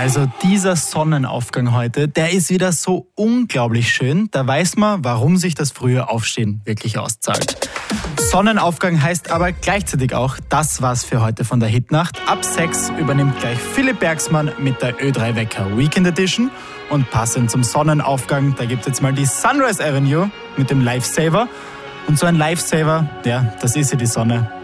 Also dieser Sonnenaufgang heute, der ist wieder so unglaublich schön. Da weiß man, warum sich das frühe Aufstehen wirklich auszahlt. Sonnenaufgang heißt aber gleichzeitig auch, das war's für heute von der Hitnacht. Ab 6 übernimmt gleich Philipp Bergsmann mit der Ö3 Wecker Weekend Edition. Und passend zum Sonnenaufgang, da gibt's jetzt mal die Sunrise Avenue mit dem Lifesaver. Und so ein Lifesaver, ja, das ist ja die Sonne.